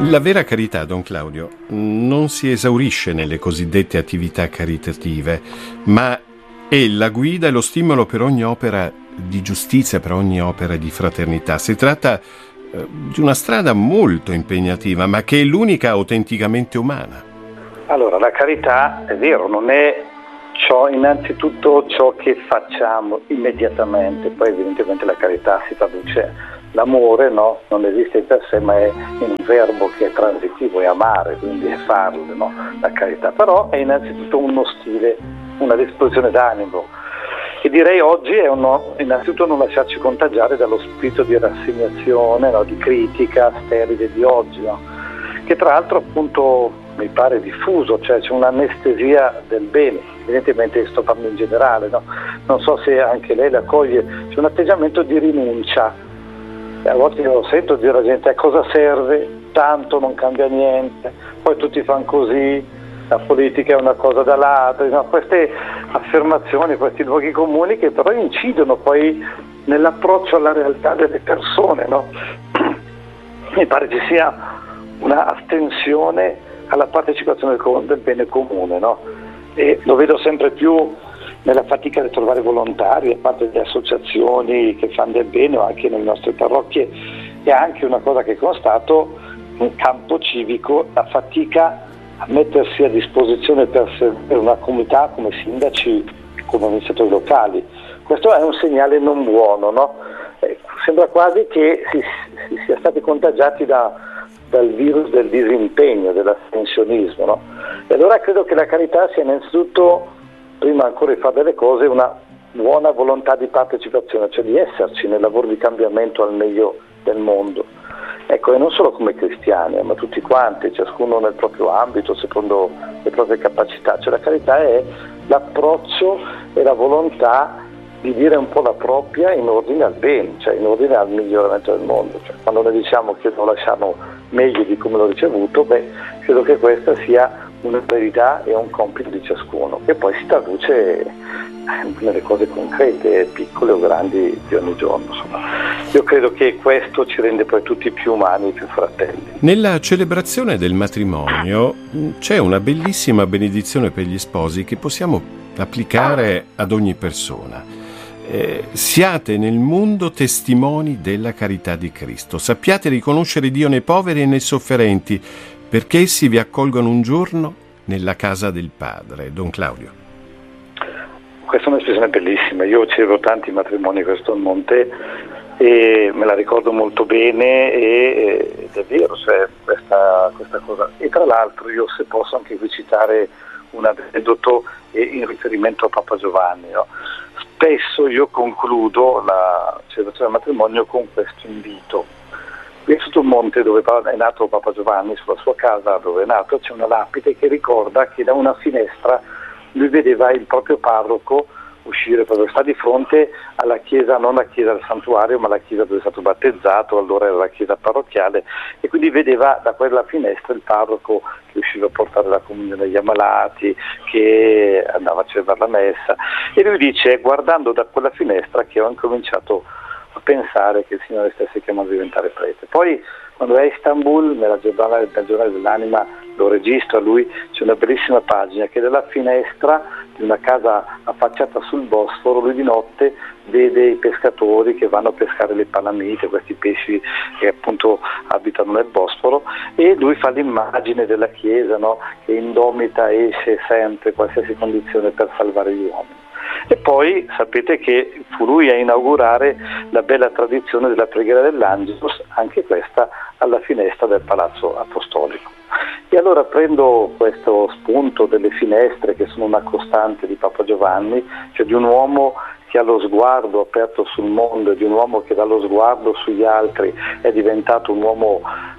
La vera carità, Don Claudio, non si esaurisce nelle cosiddette attività caritative, ma è la guida e lo stimolo per ogni opera di giustizia, per ogni opera di fraternità. Si tratta di una strada molto impegnativa, ma che è l'unica autenticamente umana. Allora, la carità, è vero, non è innanzitutto ciò che facciamo immediatamente, poi evidentemente la carità si traduce. L'amore, no? Non esiste per sé, ma è un verbo che è transitivo, è amare, quindi è farlo, no? La carità. Però è innanzitutto uno stile, una disposizione d'animo. E direi oggi è innanzitutto non lasciarci contagiare dallo spirito di rassegnazione, no? Di critica sterile di oggi, no? Che tra l'altro appunto mi pare diffuso, cioè c'è un'anestesia del bene, evidentemente sto parlando in generale, no? Non so se anche lei la coglie, c'è un atteggiamento di rinuncia. A volte io sento dire alla gente a cosa serve, tanto non cambia niente, poi tutti fanno così, la politica è una cosa dall'altra, no? Queste affermazioni, questi luoghi comuni che però incidono poi nell'approccio alla realtà delle persone, no? Mi pare ci sia una astensione alla partecipazione del bene comune, no? E lo vedo sempre più nella fatica di trovare volontari da parte delle associazioni che fanno del bene o anche nelle nostre parrocchie, e anche una cosa che constato in campo civico, la fatica a mettersi a disposizione per una comunità come sindaci, come amministratori locali. Questo è un segnale non buono, no? Sembra quasi che si sia stati contagiati dal virus del disimpegno, dell'astensionismo, no? E allora credo che la carità sia innanzitutto, prima ancora di fare delle cose, una buona volontà di partecipazione, cioè di esserci nel lavoro di cambiamento al meglio del mondo. Ecco, e non solo come cristiani, ma tutti quanti, ciascuno nel proprio ambito, secondo le proprie capacità. Cioè la carità è l'approccio e la volontà di dire un po' la propria in ordine al bene, cioè in ordine al miglioramento del mondo. Cioè, quando noi diciamo che lo lasciamo meglio di come l'ho ricevuto, credo che questa sia una priorità e un compito di ciascuno, che poi si traduce nelle cose concrete, piccole o grandi di ogni giorno. Insomma, io credo che questo ci rende poi tutti più umani, più fratelli. Nella celebrazione del matrimonio c'è una bellissima benedizione per gli sposi che possiamo applicare ad ogni persona. Siate nel mondo testimoni della carità di Cristo. Sappiate riconoscere Dio nei poveri e nei sofferenti, perché essi vi accolgono un giorno nella casa del Padre. Don Claudio. Questa è un'espressione bellissima. Io celebro tanti matrimoni a questo monte e me la ricordo molto bene ed è vero, cioè questa cosa. E tra l'altro io, se posso anche qui citare un aneddoto in riferimento a Papa Giovanni, no? Spesso io concludo la celebrazione del matrimonio con questo invito. Qui sotto il monte dove è nato Papa Giovanni, sulla sua casa dove è nato, c'è una lapide che ricorda che da una finestra lui vedeva il proprio parroco uscire, proprio sta di fronte alla chiesa, non la chiesa del santuario, ma la chiesa dove è stato battezzato, allora era la chiesa parrocchiale, e quindi vedeva da quella finestra il parroco che usciva a portare la comunione agli ammalati, che andava a celebrare la messa, e lui dice: guardando da quella finestra che ho incominciato a pensare che il Signore stesse chiamando a diventare prete. Poi quando è a Istanbul, nel giornale dell'anima, lo registra lui, c'è una bellissima pagina che dalla finestra di una casa affacciata sul Bosforo, lui di notte vede i pescatori che vanno a pescare le palamite, questi pesci che appunto abitano nel Bosforo, e lui fa l'immagine della Chiesa, no? Che indomita esce sempre qualsiasi condizione per salvare gli uomini. E poi sapete che fu lui a inaugurare la bella tradizione della preghiera dell'Angelus, anche questa alla finestra del Palazzo Apostolico. E allora prendo questo spunto delle finestre, che sono una costante di Papa Giovanni, cioè di un uomo che ha lo sguardo aperto sul mondo e di un uomo che dallo sguardo sugli altri è diventato un uomo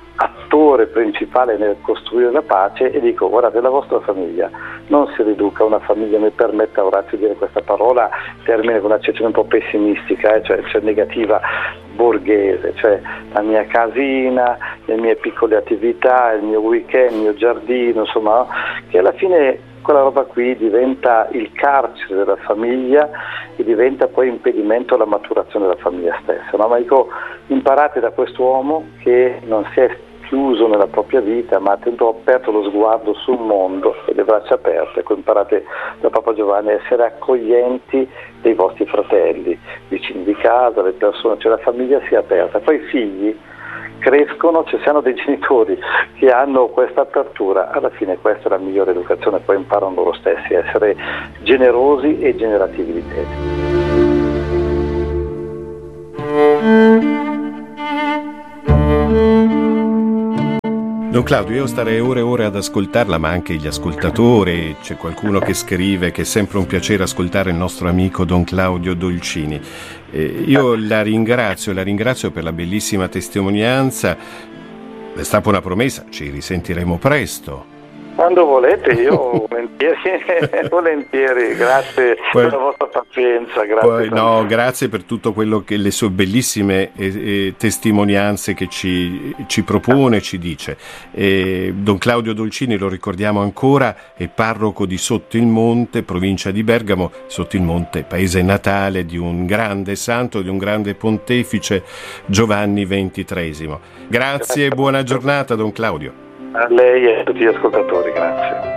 attore principale nel costruire la pace, e dico: guardate, la vostra famiglia non si riduca a una famiglia, mi permetta Orazio di dire questa parola, termine con un'accezione un po' pessimistica, cioè negativa, borghese, cioè la mia casina, le mie piccole attività, il mio weekend, il mio giardino, insomma, che alla fine quella roba qui diventa il carcere della famiglia e diventa poi impedimento alla maturazione della famiglia stessa, no? Ma dico, imparate da quest'uomo che non si è chiuso nella propria vita, ma ha aperto lo sguardo sul mondo e le braccia aperte. Ecco, imparate da Papa Giovanni a essere accoglienti dei vostri fratelli, vicini di casa, le persone, cioè la famiglia sia aperta. Poi i figli crescono, cioè se hanno dei genitori che hanno questa apertura, alla fine questa è la migliore educazione, poi imparano loro stessi a essere generosi e generativi di te. Don Claudio, io starei ore e ore ad ascoltarla, ma anche gli ascoltatori. C'è qualcuno che scrive che è sempre un piacere ascoltare il nostro amico Don Claudio Dolcini. Io la ringrazio per la bellissima testimonianza. Le stappo una promessa, ci risentiremo presto. Quando volete, io volentieri, grazie per la vostra pazienza. Grazie per tutto quello che le sue bellissime testimonianze che ci propone, ci dice. Don Claudio Dolcini, lo ricordiamo ancora, è parroco di Sottilmonte, provincia di Bergamo. Sottilmonte, paese natale di un grande santo, di un grande pontefice, Giovanni XXIII. Grazie e buona giornata, Don Claudio. A lei e a tutti gli ascoltatori, grazie.